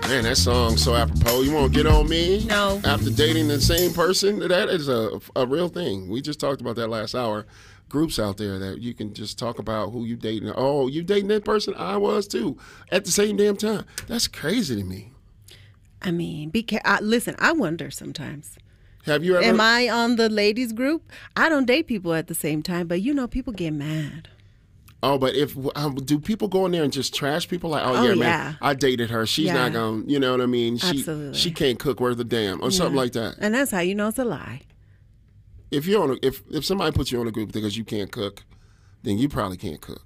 Man, that song's so apropos. You want to get on me? No. After dating the same person? That is a real thing. We just talked about that last hour. Groups out there that you can just talk about who you dating. Oh, you dating that person? I was too. At the same damn time. That's crazy to me. I mean, listen, I wonder sometimes. Have you ever? Am I on the ladies group? I don't date people at the same time, but people get mad. Oh, but do people go in there and just trash people like, oh yeah, man, I dated her. She's not gonna, you know what I mean? Absolutely. She can't cook worth a damn or something like that. And that's how you know it's a lie. If you're on if somebody puts you on a group because you can't cook, then you probably can't cook.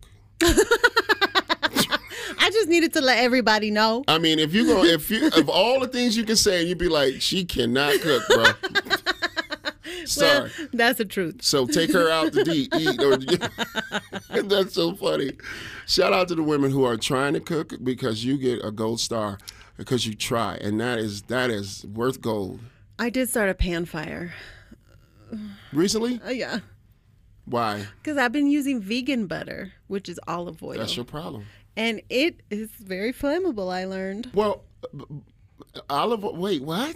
I just needed to let everybody know. I mean, if of all the things you can say, you'd be like, she cannot cook, bro. Sorry. Well, that's the truth. So take her out to eat. That's so funny. Shout out to the women who are trying to cook because you get a gold star because you try, and that is worth gold. I did start a pan fire. Recently? Yeah. Why? Because I've been using vegan butter, which is olive oil. That's your problem. And it is very flammable, I learned. Well, wait, what?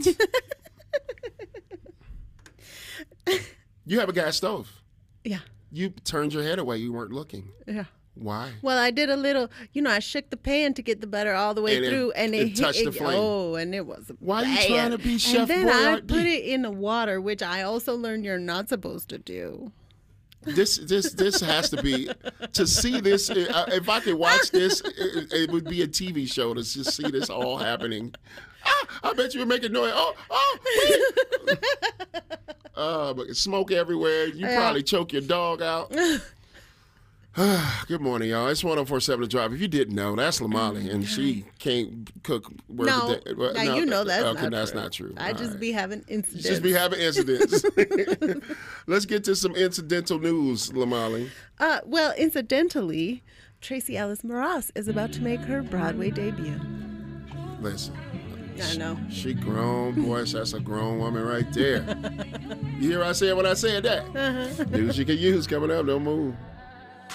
You have a gas stove. Yeah. You turned your head away. You weren't looking. Yeah. Why? Well, I did a little, I shook the pan to get the butter all the way through. And it touched the flame. Oh, and it was Why bad. are you trying to be Chef And then Boyardee? I put it in the water, which I also learned you're not supposed to do. This has to be, to see this, if I could watch this, it would be a TV show to just see this all happening. I bet you would make a noise. But smoke everywhere. You probably choke your dog out. Good morning, y'all. It's 104.7 The Drive. If you didn't know, that's Lamali, and she can't cook. No, you know that's not not true. I just be having incidents. Just be having incidents. Let's get to some incidental news, Lamali. Well, incidentally, Tracy Ellis Ross is about to make her Broadway debut. Listen. I know. She grown, boy. That's a grown woman right there. You hear what I said when I said that? News you can use coming up. Don't move.